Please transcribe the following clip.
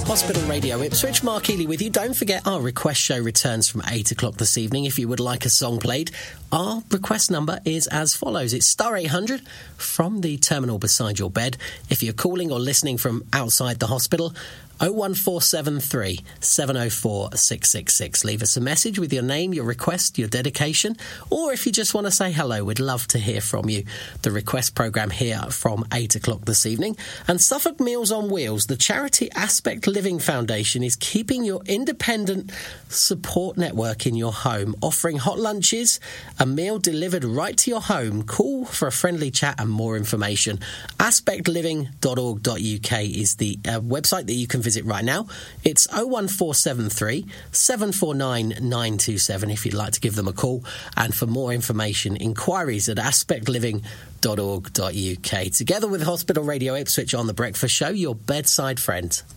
Hospital Radio Ipswich, Mark Healy with you. Don't forget our request show returns from 8 o'clock this evening. If you would like a song played, our request number is as follows. It's star 800 from the terminal beside your bed. If you're calling or listening from outside the hospital, 01473 704 666. Leave us a message with your name, your request, your dedication, or if you just want to say hello, we'd love to hear from you. The request programme here from 8 o'clock this evening. And Suffolk Meals on Wheels, the charity Aspect Living Foundation, is keeping your independent support network in your home, offering hot lunches, a meal delivered right to your home. Call for a friendly chat and more information. aspectliving.org.uk is the website that you can visit right now. It's 01473 749 927 if you'd like to give them a call. And for more information, inquiries at aspectliving.org.uk. Together with Hospital Radio Ipswich on The Breakfast Show, your bedside friend.